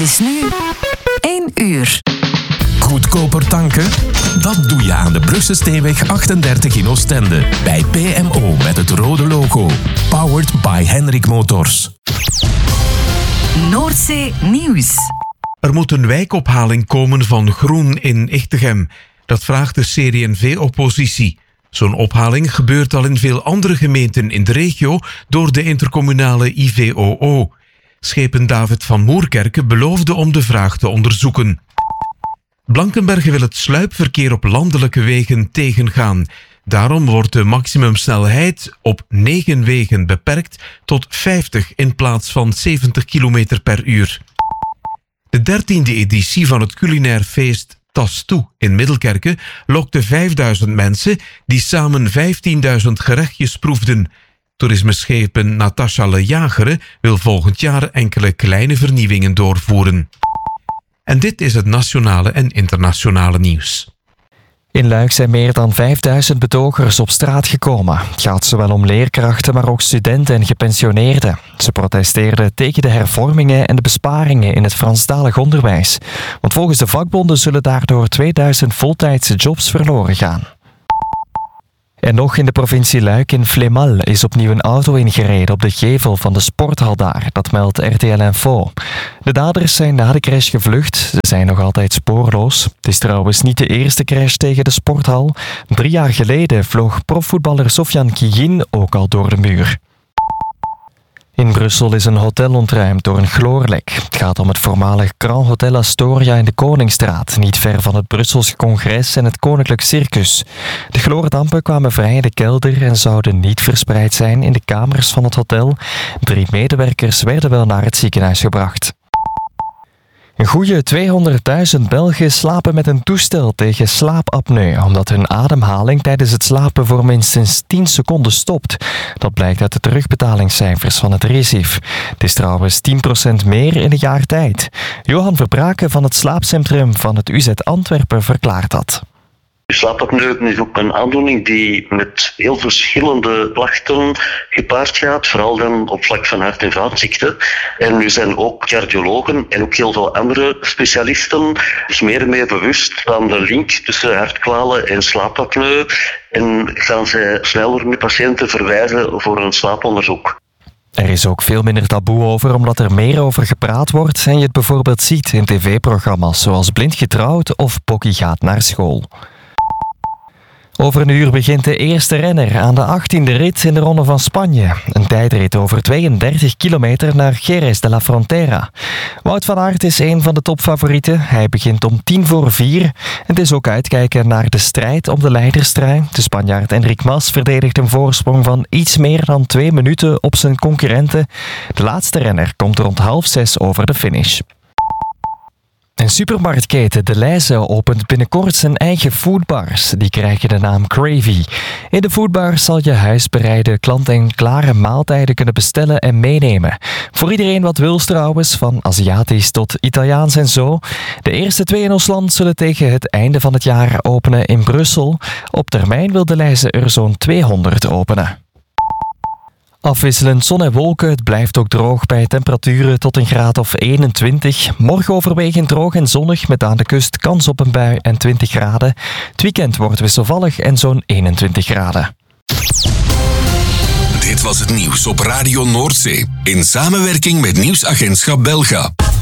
is nu 1 uur. Goedkoper tanken? Dat doe je aan de Brugse-Steenweg 38 in Oostende. Bij PMO met het rode logo. Powered by Henrik Motors. Noordzee Nieuws. Er moet een wijkophaling komen van groen in Ichtegem. Dat vraagt de CD&V-oppositie. Zo'n ophaling gebeurt al in veel andere gemeenten in de regio door de intercommunale IVOO. Schepen David van Moerkerke beloofde om de vraag te onderzoeken. Blankenberge wil het sluipverkeer op landelijke wegen tegengaan. Daarom wordt de maximumsnelheid op 9 wegen beperkt tot 50 in plaats van 70 km per uur. De 13e editie van het culinair feest Tas Toe in Middelkerke lokte 5000 mensen die samen 15.000 gerechtjes proefden. Toerismeschepen Natascha Le Jagere wil volgend jaar enkele kleine vernieuwingen doorvoeren. En dit is het nationale en internationale nieuws. In Luik zijn meer dan 5000 betogers op straat gekomen. Het gaat zowel om leerkrachten, maar ook studenten en gepensioneerden. Ze protesteerden tegen de hervormingen en de besparingen in het Franstalig onderwijs. Want volgens de vakbonden zullen daardoor 2000 voltijdse jobs verloren gaan. En nog in de provincie Luik in Flemal is opnieuw een auto ingereden op de gevel van de sporthal daar. Dat meldt RTL Info. De daders zijn na de crash gevlucht. Ze zijn nog altijd spoorloos. Het is trouwens niet de eerste crash tegen de sporthal. 3 jaar geleden vloog profvoetballer Sofian Kigin ook al door de muur. In Brussel is een hotel ontruimd door een chloorlek. Het gaat om het voormalig Grand Hotel Astoria in de Koningsstraat, niet ver van het Brusselse Congres en het Koninklijk Circus. De chloordampen kwamen vrij in de kelder en zouden niet verspreid zijn in de kamers van het hotel. 3 medewerkers werden wel naar het ziekenhuis gebracht. Een goede 200.000 Belgen slapen met een toestel tegen slaapapneu, omdat hun ademhaling tijdens het slapen voor minstens 10 seconden stopt. Dat blijkt uit de terugbetalingscijfers van het RISIF. Het is trouwens 10% meer in een jaar tijd. Johan Verbraken van het slaapcentrum van het UZ Antwerpen verklaart dat. Slaapapneu is ook een aandoening die met heel verschillende klachten gepaard gaat, vooral dan op vlak van hart- en vaatziekten. En nu zijn ook cardiologen en ook heel veel andere specialisten zich meer en meer bewust van de link tussen hartkwalen en slaapapneu en gaan zij sneller met patiënten verwijzen voor een slaaponderzoek. Er is ook veel minder taboe over, omdat er meer over gepraat wordt en je het bijvoorbeeld ziet in tv-programma's zoals Blind Getrouwd of Pocky gaat naar school. Over een uur begint de eerste renner aan de 18e rit in de Ronde van Spanje. Een tijdrit over 32 kilometer naar Jerez de la Frontera. Wout van Aert is een van de topfavorieten. Hij begint om 4:10. Het is ook uitkijken naar de strijd om de leiderstrui. De Spanjaard Enric Mas verdedigt een voorsprong van iets meer dan 2 minuten op zijn concurrenten. De laatste renner komt rond 5:30 over de finish. Een supermarktketen Delhaize opent binnenkort zijn eigen foodbars. Die krijgen de naam Cravy. In de foodbars zal je huisbereide klant-en-klare maaltijden kunnen bestellen en meenemen. Voor iedereen wat wils trouwens, van Aziatisch tot Italiaans en zo. De eerste 2 in ons land zullen tegen het einde van het jaar openen in Brussel. Op termijn wil Delhaize er zo'n 200 openen. Afwisselend zon en wolken, het blijft ook droog bij temperaturen tot een graad of 21. Morgen overwegend droog en zonnig met aan de kust kans op een bui en 20 graden. Het weekend wordt wisselvallig en zo'n 21 graden. Dit was het nieuws op Radio Noordzee in samenwerking met Nieuwsagentschap Belga.